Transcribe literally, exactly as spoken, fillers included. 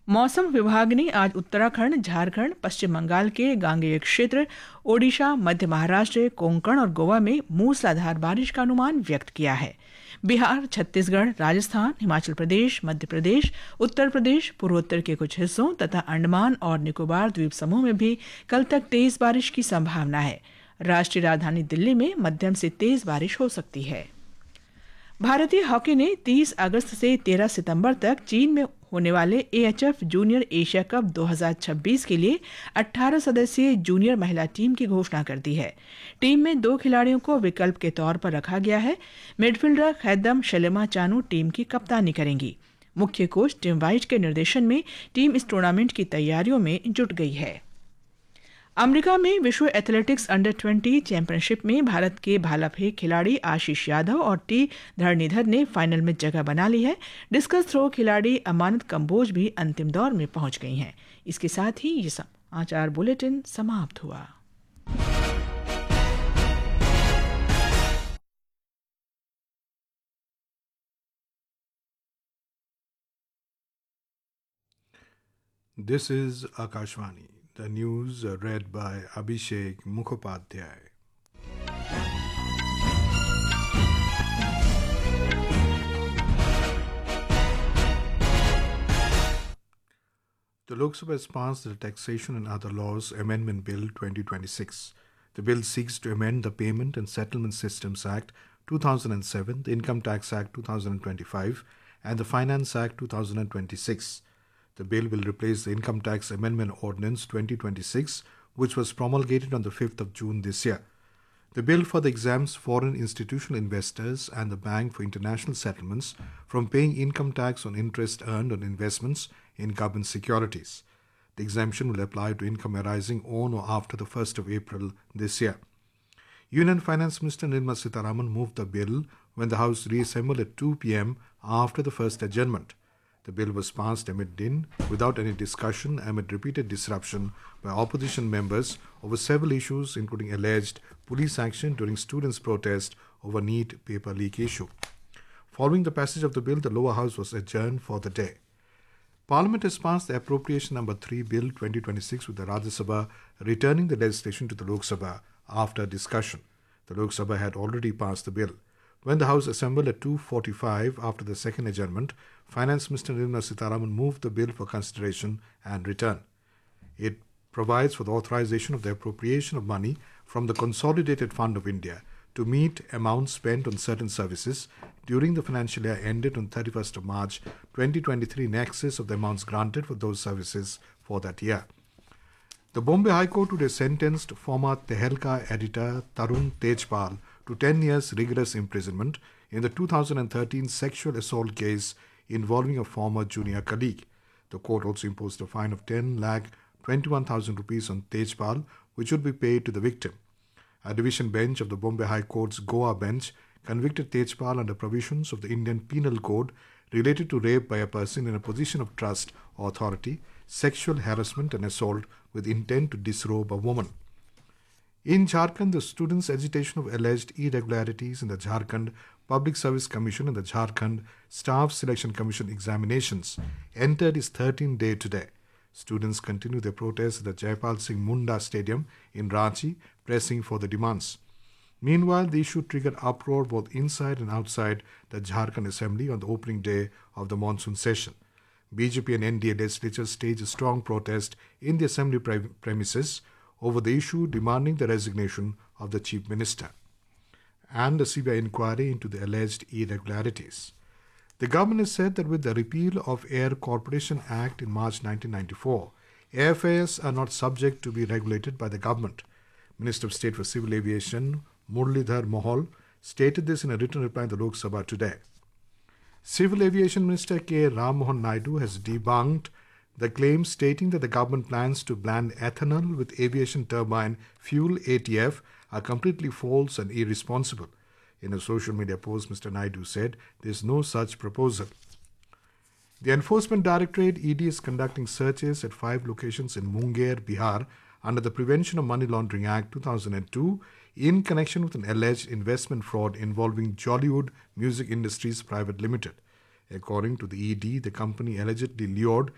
मौसम विभाग ने आज उत्तराखंड, झारखंड, पश्चिम बंगाल के गांगेय क्षेत्र, ओडिशा, मध्य महाराष्ट्र, कोंकण और गोवा में मूसलाधार बारिश का अनुमान व्यक्त किया है। बिहार, छत्तीसगढ़, राजस्थान, हिमाचल प्रदेश, मध्य प्रदेश, उत्तर प्रदेश, पूर्वोत्तर के कुछ हिस्सों तथा अंडमान और निकोबार द्वीप समूह में भी कल तक तेज बारिश की संभावना है। राष्ट्रीय राजधानी दिल्ली में मध्यम से तेज बारिश हो सकती है। भारतीय हॉकी ने तीस अगस्त से तेरह सितंबर तक चीन में होने वाले एएचएफ जूनियर एशिया कप दो हज़ार छब्बीस के लिए अठारह सदस्यीय जूनियर महिला टीम की घोषणा कर दी है। टीम में दो खिलाड़ियों को विकल्प के तौर पर रखा गया है। मिडफील्डर खैदम शलेमा चानू टीम की कप्तानी करेंगी। मुख्य कोच टिम वाइट के निर्देशन में टीम इस टूर्नामेंट की तैयारियों में जुट गई है। अमेरिका में विश्व एथलेटिक्स अंडर बीस चैंपियनशिप में भारत के भाला फेंक खिलाड़ी आशीष यादव और टी धरणीधर ने फाइनल में जगह बना ली है। डिस्कस थ्रो खिलाड़ी अमानत कंबोज भी अंतिम दौर में पहुंच गई हैं। इसके साथ ही ये समाचार बुलेटिन समाप्त हुआ। This is Akashvani. The news uh, read by Abhishek Mukhopadhyay. The Lok Sabha has passed the Taxation and Other Laws Amendment Bill twenty twenty-six. The bill seeks to amend the Payment and Settlement Systems Act two thousand seven, the Income Tax Act two thousand twenty-five, and the Finance Act two thousand twenty-six. The bill will replace the Income Tax Amendment Ordinance twenty twenty-six, which was promulgated on the fifth of June this year. The bill further exempts foreign institutional investors and the Bank for International Settlements from paying income tax on interest earned on investments in government securities. The exemption will apply to income arising on or after the first of April this year. Union Finance Minister Nirmala Sitharaman moved the bill when the House reassembled at two p.m. after the first adjournment. The bill was passed amid din, without any discussion, amid repeated disruption by opposition members over several issues, including alleged police action during students' protest over NEET paper leak issue. Following the passage of the bill, the lower house was adjourned for the day. Parliament has passed the Appropriation Number three Bill twenty twenty-six, with the Rajya Sabha returning the legislation to the Lok Sabha after discussion. The Lok Sabha had already passed the bill. When the House assembled at two forty-five after the second adjournment, Finance Minister Nirmala Sitharaman moved the bill for consideration and return. It provides for the authorization of the appropriation of money from the Consolidated Fund of India to meet amounts spent on certain services during the financial year ended on thirty-first of March twenty twenty-three in excess of the amounts granted for those services for that year. The Bombay High Court today sentenced former Tehelka editor Tarun Tejpal to ten years rigorous imprisonment in the two thousand thirteen sexual assault case involving a former junior colleague. The court also imposed a fine of ten lakh twenty-one thousand rupees on Tejpal, which would be paid to the victim. A division bench of the Bombay High Court's Goa bench convicted Tejpal under provisions of the Indian Penal Code related to rape by a person in a position of trust or authority, sexual harassment and assault with intent to disrobe a woman. In Jharkhand, the students' agitation of alleged irregularities in the Jharkhand Public Service Commission and the Jharkhand Staff Selection Commission examinations entered its thirteenth day today. Students continue their protests at the Jaipal Singh Munda Stadium in Ranchi, pressing for the demands. Meanwhile, the issue triggered uproar both inside and outside the Jharkhand Assembly on the opening day of the monsoon session. B J P and N D A legislatures staged a strong protest in the Assembly pre- premises over the issue, demanding the resignation of the Chief Minister and a C B I inquiry into the alleged irregularities. The government has said that with the repeal of Air Corporation Act in March nineteen ninety-four, airfares are not subject to be regulated by the government. Minister of State for Civil Aviation Muralidhar Mohol stated this in a written reply in the Lok Sabha today. Civil Aviation Minister K. Ram Mohan Naidu has debunked the claim stating that the government plans to blend ethanol with aviation turbine fuel A T F are completely false and irresponsible. In a social media post, Mister Naidu said there is no such proposal. The Enforcement Directorate E D is conducting searches at five locations in Munger, Bihar under the Prevention of Money Laundering Act two thousand two in connection with an alleged investment fraud involving Jollywood Music Industries Private Limited. According to the E D, the company allegedly lured